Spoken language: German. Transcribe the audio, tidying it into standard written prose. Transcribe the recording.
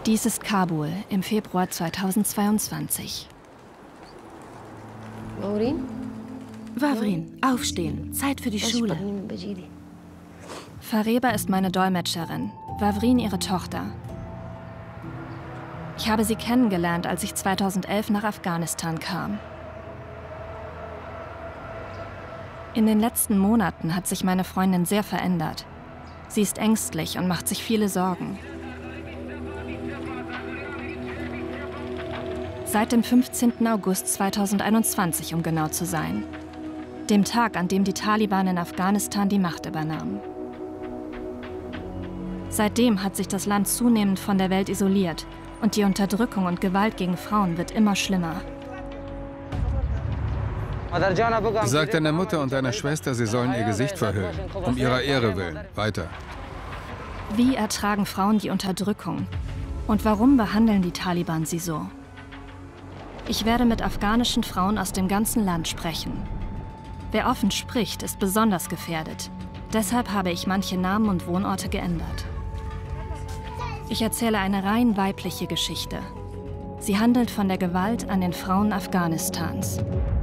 Dies ist Kabul im Februar 2022. Wavrin, aufstehen, Zeit für die Schule. Fareba ist meine Dolmetscherin, Wavrin ihre Tochter. Ich habe sie kennengelernt, als ich 2011 nach Afghanistan kam. In den letzten Monaten hat sich meine Freundin sehr verändert. Sie ist ängstlich und macht sich viele Sorgen. Seit dem 15. August 2021, um genau zu sein. Dem Tag, an dem die Taliban in Afghanistan die Macht übernahmen. Seitdem hat sich das Land zunehmend von der Welt isoliert und die Unterdrückung und Gewalt gegen Frauen wird immer schlimmer. Sag deiner Mutter und deiner Schwester, sie sollen ihr Gesicht verhüllen. Um ihrer Ehre willen. Weiter. Wie ertragen Frauen die Unterdrückung? Und warum behandeln die Taliban sie so? Ich werde mit afghanischen Frauen aus dem ganzen Land sprechen. Wer offen spricht, ist besonders gefährdet. Deshalb habe ich manche Namen und Wohnorte geändert. Ich erzähle eine rein weibliche Geschichte. Sie handelt von der Gewalt an den Frauen Afghanistans.